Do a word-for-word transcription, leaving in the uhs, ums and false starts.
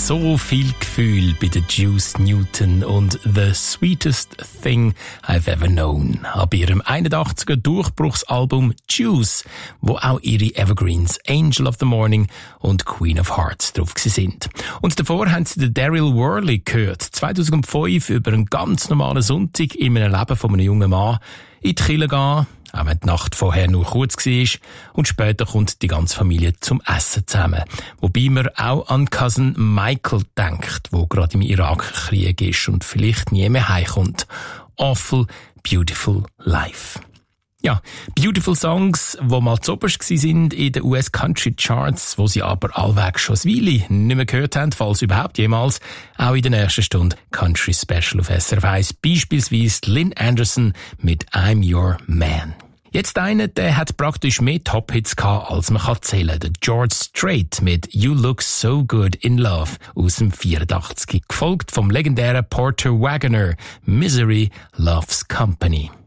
So viel Gefühl bei der Juice Newton und The Sweetest Thing I've Ever Known. Ab ihrem einundachtziger Durchbruchsalbum Juice, wo auch ihre Evergreens Angel of the Morning und Queen of Hearts drauf sind. Und davor haben sie den Daryl Worley gehört, zweitausendfünf über einen ganz normalen Sonntag in einem Leben von einem jungen Mann in die Kirche gehen, auch wenn die Nacht vorher nur kurz war, und später kommt die ganze Familie zum Essen zusammen. Wobei man auch an Cousin Michael denkt, wo gerade im Irakkrieg ist und vielleicht nie mehr heimkommt. Awful Beautiful Life. Ja, Beautiful Songs, die mal zuoberst sind in den U S Country Charts, wo sie aber allweg schon eine Weile nicht mehr gehört haben, falls überhaupt jemals, auch in der nächsten Stunde Country Special auf S R F eins, beispielsweise Lynn Anderson mit I'm Your Man. Jetzt einer, der hat praktisch mehr Top-Hits gehabt, als man kann zählen. Der George Strait mit You Look So Good in Love aus dem vierundachtzig. Gefolgt vom legendären Porter Wagoner Misery Loves Company.